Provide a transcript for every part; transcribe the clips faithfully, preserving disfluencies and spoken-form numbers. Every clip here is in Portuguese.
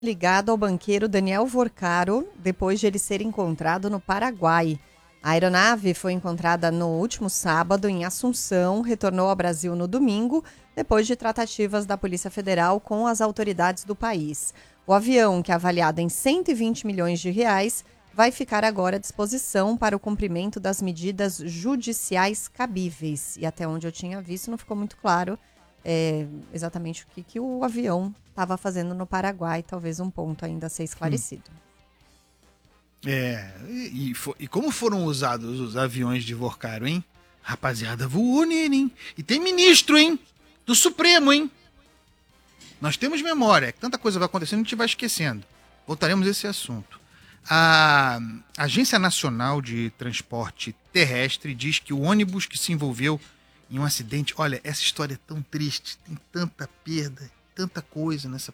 Ligado ao banqueiro Daniel Vorcaro, depois de ele ser encontrado no Paraguai. A aeronave foi encontrada no último sábado em Assunção, retornou ao Brasil no domingo, depois de tratativas da Polícia Federal com as autoridades do país. O avião, que é avaliado em cento e vinte milhões de reais, vai ficar agora à disposição para o cumprimento das medidas judiciais cabíveis. E até onde eu tinha visto, não ficou muito claro é, exatamente o que, que o avião estava fazendo no Paraguai, talvez um ponto ainda a ser esclarecido. Hum. É, e, e como foram usados os aviões de Vorcaro, hein? Rapaziada, voou nele, hein? E tem ministro, hein? Do Supremo, hein? Nós temos memória, é que tanta coisa vai acontecendo, a gente vai esquecendo. Voltaremos a esse assunto. A Agência Nacional de Transporte Terrestre diz que o ônibus que se envolveu em um acidente... Olha, essa história é tão triste, tem tanta perda, tanta coisa nessa...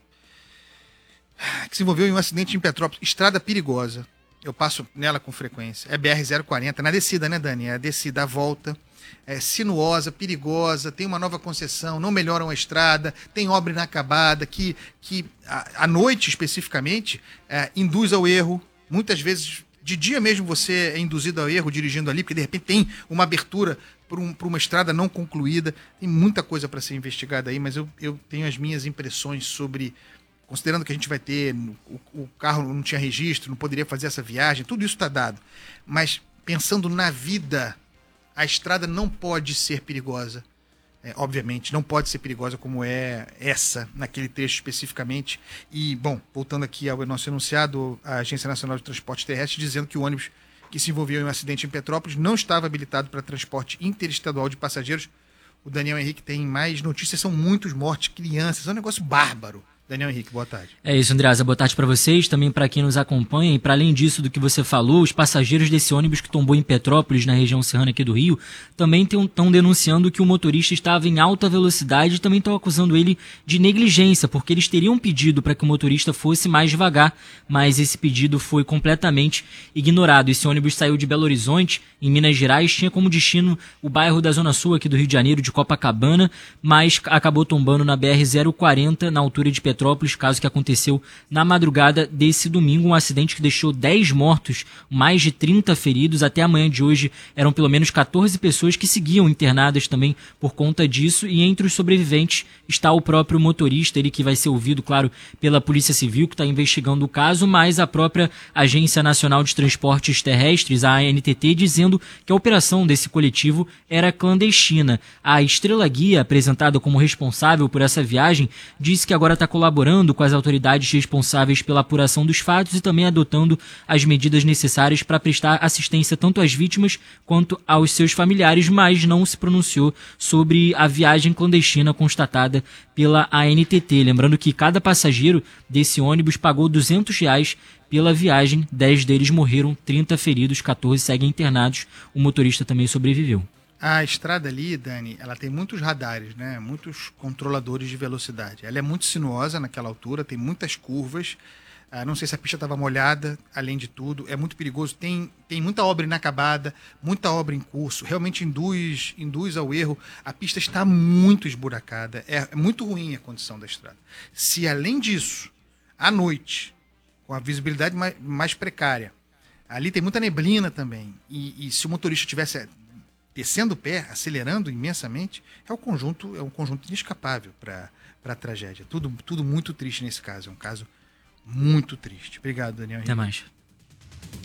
Que se envolveu em um acidente em Petrópolis, estrada perigosa. Eu passo nela com frequência. É B R zero quarenta, na descida, né, Dani? É a descida, a volta. É sinuosa, perigosa, tem uma nova concessão, não melhoram a estrada, tem obra inacabada, que, que à noite, especificamente, é, induz ao erro. Muitas vezes, de dia mesmo, você é induzido ao erro dirigindo ali, porque de repente tem uma abertura para um, uma estrada não concluída. Tem muita coisa para ser investigada aí, mas eu, eu tenho as minhas impressões sobre... Considerando que a gente vai ter, o, o carro não tinha registro, não poderia fazer essa viagem, tudo isso está dado. Mas pensando na vida, a estrada não pode ser perigosa. É, obviamente, não pode ser perigosa como é essa, naquele trecho especificamente. E, bom, voltando aqui ao nosso enunciado, a Agência Nacional de Transporte Terrestre dizendo que o ônibus que se envolveu em um acidente em Petrópolis não estava habilitado para transporte interestadual de passageiros. O Daniel Henrique tem mais notícias, são muitos mortos, crianças, é um negócio bárbaro. Daniel Henrique, boa tarde. É isso, Andreasa, boa tarde para vocês, também para quem nos acompanha. E para além disso do que você falou, os passageiros desse ônibus que tombou em Petrópolis, na região serrana aqui do Rio, também estão denunciando que o motorista estava em alta velocidade e também estão acusando ele de negligência, porque eles teriam pedido para que o motorista fosse mais devagar, mas esse pedido foi completamente ignorado. Esse ônibus saiu de Belo Horizonte, em Minas Gerais, tinha como destino o bairro da Zona Sul aqui do Rio de Janeiro, de Copacabana, mas acabou tombando na B R zero quarenta, na altura de Petrópolis. Petrópolis, caso que aconteceu na madrugada desse domingo, um acidente que deixou dez mortos, mais de trinta feridos. Até amanhã de hoje eram pelo menos quatorze pessoas que seguiam internadas também por conta disso, e entre os sobreviventes está o próprio motorista, ele que vai ser ouvido, claro, pela Polícia Civil, que está investigando o caso, mas a própria Agência Nacional de Transportes Terrestres, a A N T T, dizendo que a operação desse coletivo era clandestina. A Estrela Guia, apresentada como responsável por essa viagem, disse que agora está colaborando colaborando com as autoridades responsáveis pela apuração dos fatos e também adotando as medidas necessárias para prestar assistência tanto às vítimas quanto aos seus familiares, mas não se pronunciou sobre a viagem clandestina constatada pela A N T T. Lembrando que cada passageiro desse ônibus pagou duzentos reais pela viagem, dez deles morreram, trinta feridos, quatorze seguem internados, o motorista também sobreviveu. A estrada ali, Dani, ela tem muitos radares, né? Muitos controladores de velocidade. Ela é muito sinuosa naquela altura, tem muitas curvas. Ah, não sei se a pista estava molhada, além de tudo. É muito perigoso. Tem, tem muita obra inacabada, muita obra em curso. Realmente induz, induz ao erro. A pista está muito esburacada. É, é muito ruim a condição da estrada. Se, além disso, à noite, com a visibilidade mais, mais precária, ali tem muita neblina também. E, e se o motorista tivesse... descendo o pé, acelerando imensamente, é um conjunto, é um conjunto inescapável para a tragédia. Tudo, tudo muito triste nesse caso. É um caso muito triste. Obrigado, Daniel. Até mais.